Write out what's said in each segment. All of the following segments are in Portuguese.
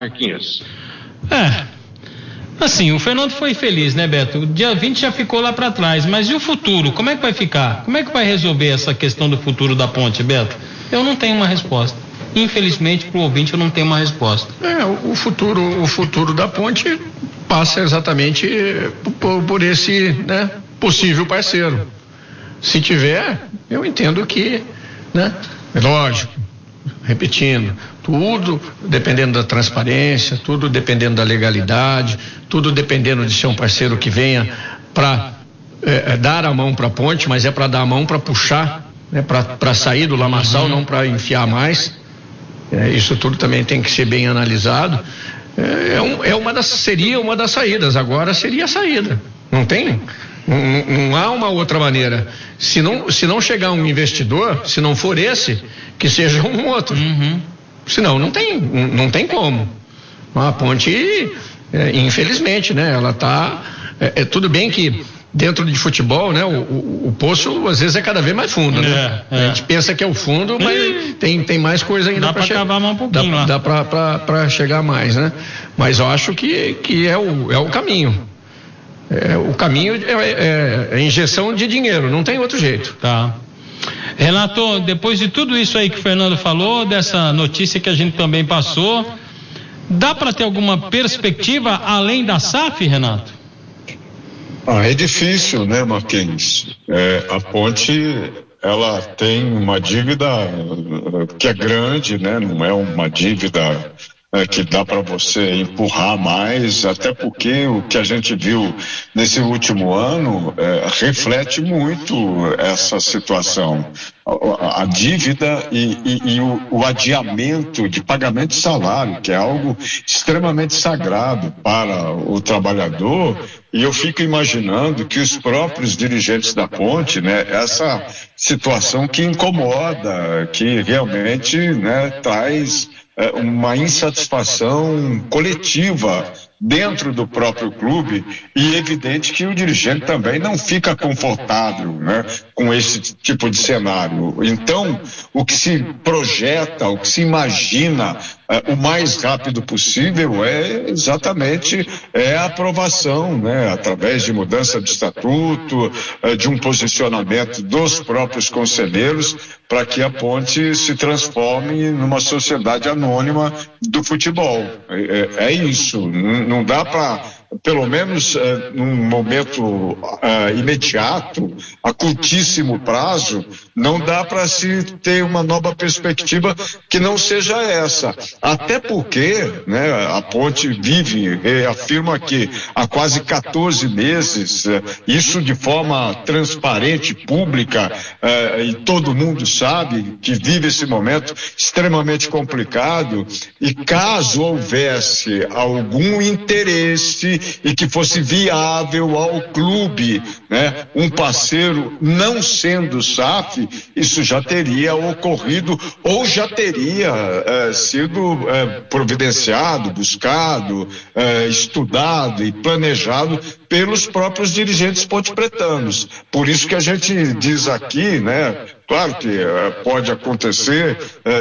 Marquinhos. Assim, o Fernando foi feliz, né, Beto? O dia 20 já ficou lá para trás, mas e o futuro? Como é que vai ficar? Como é que vai resolver essa questão do futuro da ponte, Beto? Eu não tenho uma resposta. Infelizmente, para o ouvinte, eu não tenho uma resposta. O futuro da ponte passa exatamente por esse, né, possível parceiro. Se tiver, eu entendo que, né, é lógico, repetindo, tudo dependendo da transparência, tudo dependendo da legalidade, tudo dependendo de ser um parceiro que venha para dar a mão para a ponte, mas é para dar a mão para puxar, né, para sair do lamaçal, não para enfiar mais. Isso tudo também tem que ser bem analisado. Seria uma das saídas. Agora seria a saída. Não há uma outra maneira. Se não chegar um investidor, se não for esse, que seja um outro. Senão não tem como. A ponte, infelizmente, né? Ela está. Tudo bem que dentro de futebol, né? O poço às vezes é cada vez mais fundo, né? A gente pensa que é o fundo, mas tem mais coisa ainda. Dá para cavar mais um pouquinho lá. Dá para chegar mais, né? Mas eu acho que é o caminho. O caminho é injeção de dinheiro, não tem outro jeito. Tá. Renato, depois de tudo isso aí que o Fernando falou, dessa notícia que a gente também passou, dá para ter alguma perspectiva além da SAF, Renato? É difícil, né, Marquinhos? A ponte, ela tem uma dívida que é grande, né? Não é uma dívida que dá para você empurrar mais, até porque o que a gente viu nesse último ano reflete muito essa situação. A dívida e o adiamento de pagamento de salário, que é algo extremamente sagrado para o trabalhador, e eu fico imaginando que os próprios dirigentes da ponte, né, essa situação que incomoda, que realmente, né, traz uma insatisfação coletiva dentro do próprio clube, e é evidente que o dirigente também não fica confortável, né, com esse tipo de cenário. Então, o que se projeta, o que se imagina o mais rápido possível é exatamente a aprovação, né, através de mudança de estatuto, de um posicionamento dos próprios conselheiros, para que a ponte se transforme numa sociedade anônima do futebol. É isso. Não dá para, pelo menos num momento imediato, a curtíssimo prazo, não dá para se ter uma nova perspectiva que não seja essa. Até porque, né, a ponte afirma que há quase 14 meses, isso de forma transparente, pública, e todo mundo sabe que vive esse momento extremamente complicado, e caso houvesse algum interesse e que fosse viável ao clube, né, um parceiro não sendo SAF, isso já teria ocorrido ou já teria sido providenciado, buscado, estudado e planejado pelos próprios dirigentes pontepretanos. Por isso que a gente diz aqui, né, claro que pode acontecer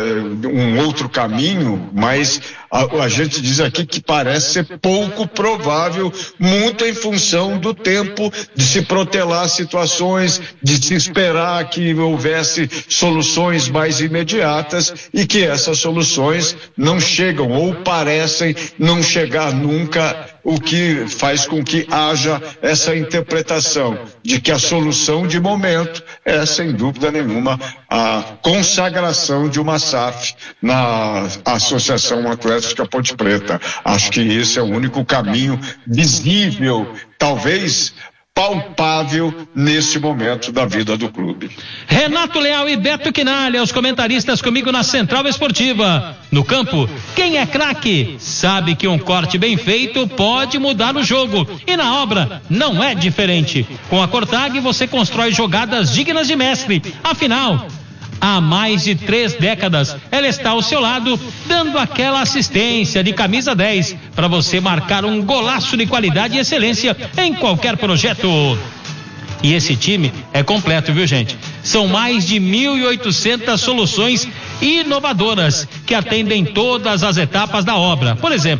um outro caminho, mas a gente diz aqui que parece ser pouco provável, muito em função do tempo de se protelar situações, de se esperar que houvesse soluções mais imediatas, e que essas soluções não chegam ou parecem não chegar nunca, o que faz com que haja essa interpretação de que a solução de momento é, sem dúvida nenhuma, a consagração de uma SAF na Associação Atlética Ponte Preta. Acho que esse é o único caminho visível, talvez palpável, nesse momento da vida do clube. Renato Leal e Beto Quinalha, os comentaristas comigo na Central Esportiva. No campo, quem é craque sabe que um corte bem feito pode mudar o jogo, e na obra não é diferente. Com a Cortag você constrói jogadas dignas de mestre. Afinal, há mais de 3 décadas, ela está ao seu lado, dando aquela assistência de camisa 10 para você marcar um golaço de qualidade e excelência em qualquer projeto. E esse time é completo, viu, gente? São mais de 1.800 soluções inovadoras que atendem todas as etapas da obra. Por exemplo,